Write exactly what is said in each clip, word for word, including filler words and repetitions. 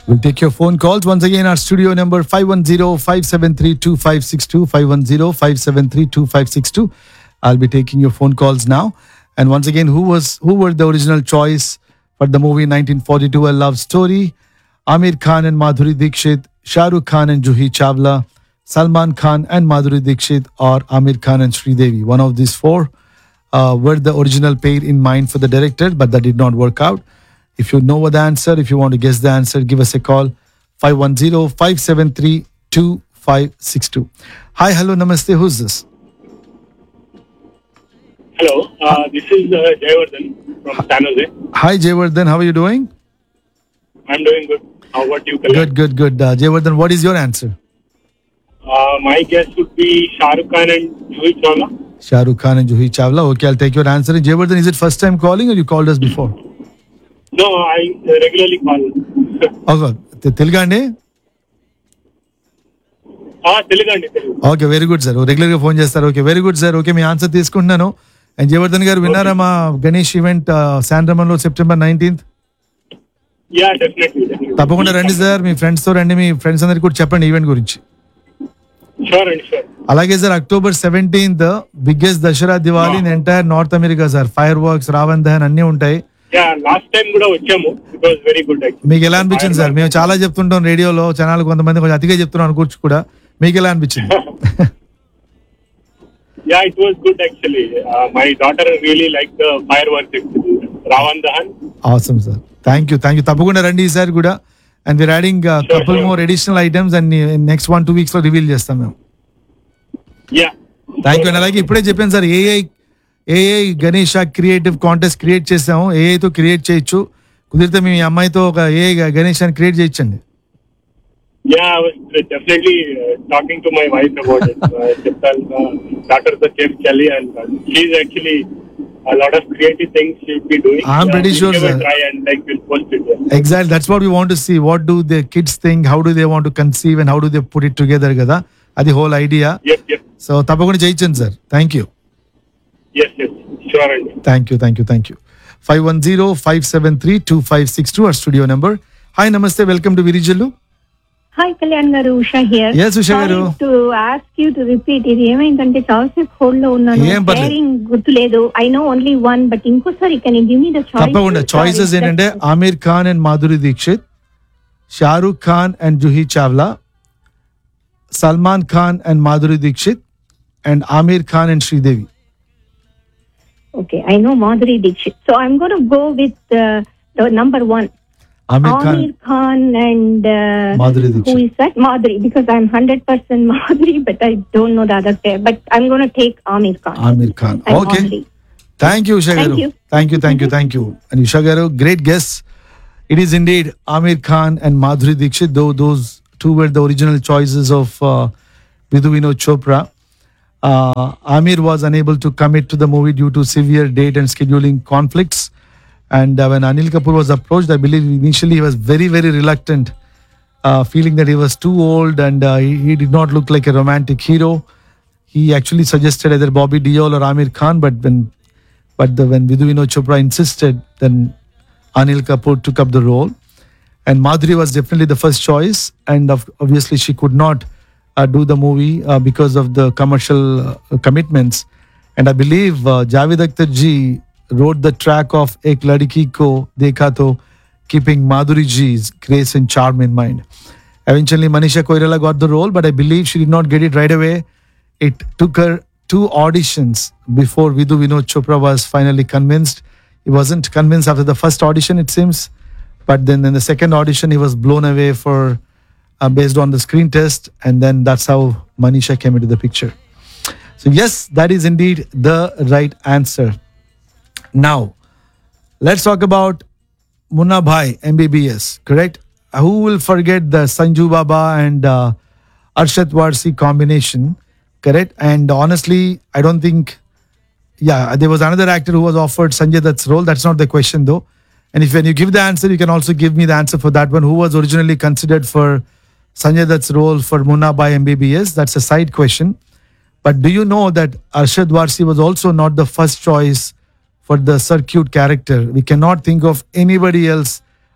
We'll take your phone calls. Once again, our studio number five one zero, five seven three, two five six two, five one zero, five seven three, two five six two. I'll be taking your phone calls now. And once again, who was who were the original choice for the movie nineteen forty-two, A Love Story? Amir Khan and Madhuri Dixit, Shah Rukh Khan and Juhi Chawla, Salman Khan and Madhuri Dixit, or Amir Khan and Sridevi. One of these four uh, were the original pair in mind for the director, but that did not work out. If you know the answer, if you want to guess the answer, give us a call. five one zero, five seven three, two five six two. Hi, hello, namaste. Who's this? Hello, uh, this is uh, Jayavardhan from San Jose. Hi, Jayavardhan. How are you doing? I'm doing good. How about you, Kalyan? Good, good, good. Uh, Jayavardhan, what is your answer? Uh, my guess would be Shah Rukh Khan and Juhi Chawla. Shah Rukh Khan and Juhi Chawla. Okay, I'll take your answer. And Jayavardhan, is it first time calling or you called us before? No, I regularly call. Okay, Telgande? Ah, Telugu. Okay very good sir రెగ్యులర్గా phone చేస్తారు okay very good sir okay మీ answer తీసుకుంటున్నాను and Jayavardhan గారు విన్నారా మా Ganesh event శాండ్రమన్లో September nineteenth yeah definitely తప్పకుండా రండి sir మీ ఫ్రెండ్స్తో రండి మీ ఫ్రెండ్స్ అందరికి కూడా చెప్పండి ఈవెంట్ గురించి షూర్ అండి షూర్ అలాగే sir October seventeenth biggest Dasara Diwali in entire north America sir fire works Raavan Dahan అన్నీ ఉంటాయి యా లాస్ట్ టైం కూడా వచ్చాము ఇట్ వాస్ వెరీ గుడ్ మీకు ఎలా అనిపించింది సార్ మేము చాలా చెప్తుంటాం రేడియోలో ఛానల్ కొంతమంది కొంచెం అతిగా చెప్తున్నాం అనుకోవచ్చు కూడా మీకు ఎలా అనిపించింది yeah it was good actually my daughter really like the fire works Raavan Dahan awesome sir thank you thank you తప్పకుండా రండి ఈసారి కూడా and Veer adding couple more additional items and next one two weeks లో రివీల్ చేస్తాం మేము yeah thank you and అలాగే ఇప్పుడే చెప్పాను sir AI AI Ganesh creative contest create చేసాము ఏఐతో క్రియేట్ చేయొచ్చు కుదిరితే మీ అమ్మాయితో ఒక ఏఐ గణేష్ అని క్రియేట్ చేయొచ్చండి Yeah, I was definitely uh, talking to my wife about it. Cheptal, uh, daughter of Chef Kelly, and uh, she's actually a lot of creative things she'll be doing. I'm uh, pretty we'll sure, give sir. a try and like we'll post it. Yeah. Exactly, that's what we want to see. What do the kids think? How do they want to conceive and how do they put it together? Kada, adi whole idea. Yep, yep. So, tapakunda cheyichanడి sir. Thank you. Yes, yes, sure. And Thank you, thank you, thank you. five one zero, five seven three, two five six two our studio number. Hi, namaste. Welcome to Virijallu. Hi, Kalyan garu, Usha here. Yes, Usha garu. Sorry to ask you to repeat. ఇది ఏమైందంటే చాలాసేపు hold లో ఉన్నాను. ఏం పర్లేదు. Pairing గుర్తులేదు. I know only one, but ఇంకోసారి can you give me the choice? తప్పకుండా చాయిసెస్ ఏంటంటే Aamir Khan and Madhuri Dixit, Shahrukh Khan and Juhi Chawla, Salman Khan and Madhuri Dixit, and Aamir Khan and Sridevi. Okay, I know Madhuri Dixit. So I'm going to go with uh, the number one. Aamir Khan Amir Khan and uh, Madhuri who Dixit. is that? Madhuri, because I'm one hundred percent Madhuri, but I don't know the other pair. But I'm going to take Amir Khan. Aamir Khan And okay Madhuri. Thank you Usha Thank గారు you. Thank you thank you thank you and Usha గారు great guess it is indeed Aamir Khan and Madhuri Dixit though those two were the original choices of uh, Vidhu Vinod Chopra. Uh, Amir was unable to commit to the movie due to severe date and scheduling conflicts. And uh, when Anil Kapoor was approached, I believe initially he was very, very reluctant, uh, feeling that he was too old and uh, he, he did not look like a romantic hero. He actually suggested either Bobby Deol or Amir Khan, but when but the, when Vidhu Vinod Chopra insisted, then Anil Kapoor took up the role. And Madhuri was definitely the first choice, and of, obviously she could not uh, do the movie uh, because of the commercial uh, commitments. And I believe uh, Javed Akhtar ji wrote the track of Ek Ladki Ko Dekha To, keeping Madhuri ji's grace and charm in mind. Eventually, Manisha Koirala got the role, but I believe she did not get it right away. It took her two auditions before Vidhu Vinod Chopra was finally convinced. He wasn't convinced after the first audition, it seems. But then in the second audition, he was blown away for uh, based on the screen test. And then that's how Manisha came into the picture. So yes, that is indeed the right answer. Now, let's talk about Munna Bhai, M B B S, correct? Who will forget the Sanju Baba and uh, Arshad Varsi combination, correct? And honestly, I don't think, yeah, there was another actor who was offered Sanjay Dutt's role. That's not the question though. And if when you give the answer, you can also give me the answer for that one. Who was originally considered for Sanjay Dutt's role for Munna Bhai M B B S? That's a side question. But do you know that Arshad Varsi was also not the first choice for the circuit character? We cannot think of anybody else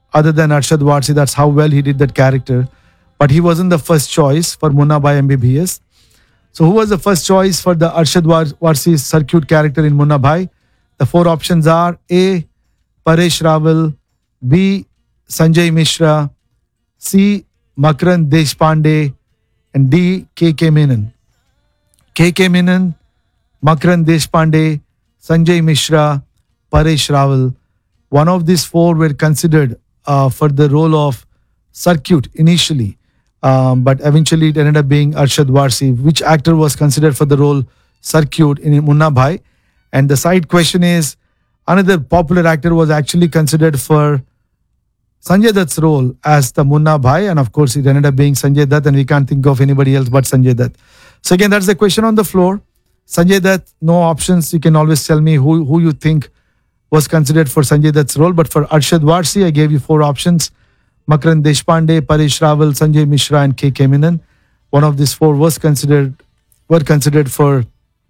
other than Arshad Warsi. That's how well he did that character. But he wasn't the first choice for Munna Bhai M B B S. So who was the first choice for the Arshad War- Warsi circuit character in Munna Bhai? The four options are A. Paresh Rawal, B. Sanjay Mishra, C. Makarand Deshpande, and D. K K Menon. K K Menon, Makarand Deshpande, Sanjay Mishra, Paresh Rawal. One of these four were considered uh, for the role of circuit initially, um, but eventually it ended up being Arshad Warsi. Which actor was considered for the role circuit in Munna Bhai? And the side question is, another popular actor was actually considered for Sanjay Dutt's role as the Munna Bhai, and of course it ended up being Sanjay Dutt, and we can't think of anybody else but Sanjay Dutt. So again, that's the question on the floor. Sanjay Dutt, no options. You can always tell me who, who you think was considered for Sanjay Dutt's role. But for Arshad Warsi, I gave you four options. Makarand Deshpande, Paresh Rawal, Sanjay Mishra, and K K Menon. One of these four was considered were considered for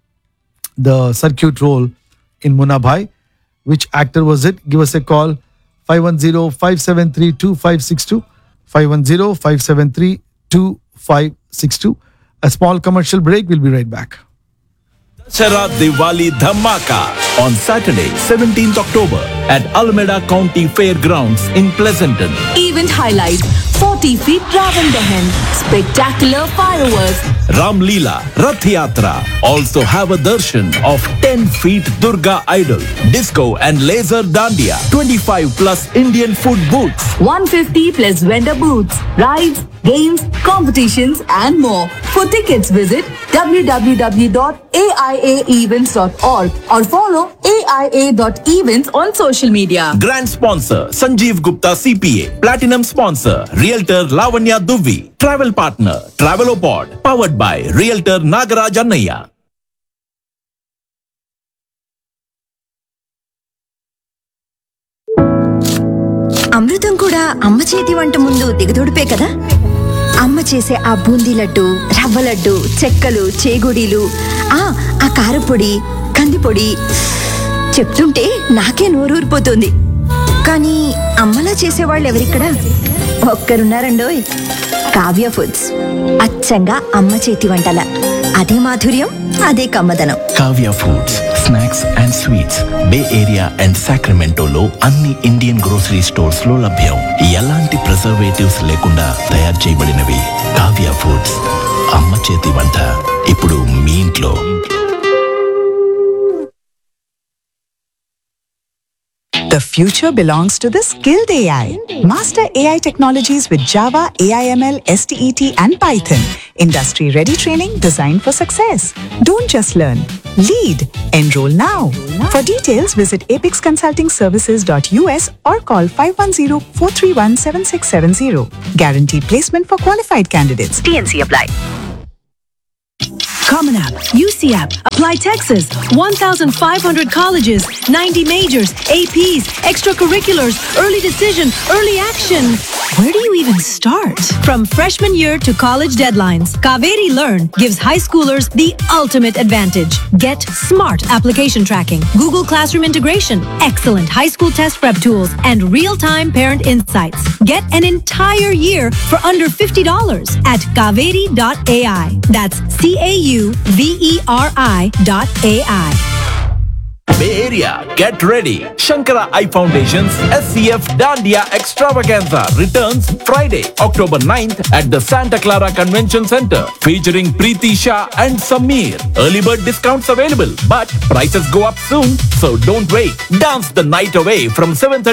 the circuit role in Munna Bhai. Which actor was it? Give us a call. five one zero, five seven three, two five six two. five one zero, five seven three, two five six two. A small commercial break. We'll be right back. Dussehra Diwali Dhamaka on Saturday, seventeenth October at Alameda County Fairgrounds in Pleasanton. Event highlight: forty feet Ravan Dahan, spectacular fireworks, Ram Leela, Rath Yatra. Also have a darshan of ten feet Durga idol, disco and laser dandiya, twenty-five plus Indian food booths. one hundred fifty plus vendor booths, rides, games, competitions and more. For tickets visit w w w dot a i a events dot org or follow A I A dot events on social media. Grand sponsor Sanjeev Gupta C P A. Platinum sponsor Realtor Lavanya Dubey. Travel partner Travelopod. Powered by Realtor Nagaraj Annaya. అమృతం కూడా అమ్మ చేతి వంట ముందు దిగదొడిపే కదా. అమ్మ చేసే ఆ బూందీ లడ్డు, రవ్వ లడ్డు, చెక్కలు, చేగుడీలు, ఆ ఆ కారపొడి, కందిపొడి చెప్తుంటే నాకే నోరూరిపోతుంది. కానీ అమ్మలా చేసేవాళ్ళు ఎవరిక్కడ? ఒక్కరున్నారండోయ్, కావ్య ఫుడ్స్. అచ్చంగా అమ్మ చేతి వంటల అదే మాధుర్యం, అదే కమ్మదనం. Kavya foods, snacks and sweets, bay area and సాక్రమెంటోలో అన్ని ఇండియన్ గ్రోసరీ స్టోర్స్ లో లభ్యం. ఎలాంటి ప్రిజర్వేటివ్స్ లేకుండా తయారు చేయబడినవి. కావ్య ఫుడ్స్, అమ్మ చేతి వంట ఇప్పుడు మీ ఇంట్లో. The future belongs to the skilled A I. Master A I technologies with Java, A I M L, S T E T and Python. Industry-ready training designed for success. Don't just learn, lead. Enroll now. For details, visit apix consulting services dot u s or call five one zero, four three one, seven six seven zero. Guaranteed placement for qualified candidates. T N C apply. Common App, U C App, Apply Texas, one thousand five hundred colleges, ninety majors, A Ps, extracurriculars, early decision, early action. Where do you even start? From freshman year to college deadlines, Kaveri Learn gives high schoolers the ultimate advantage. Get smart application tracking, Google Classroom integration, excellent high school test prep tools, and real-time parent insights. Get an entire year for under fifty dollars at kaveri dot a i. That's C A U V E R I dot A I. Bay Area, get ready. Shankara Eye Foundation's S C F Dandiya Extravaganza returns Friday, October ninth at the Santa Clara Convention Center, featuring Preeti Shah and Sameer. Early bird discounts available, but prices go up soon, so don't wait. Dance the night away from seven thirty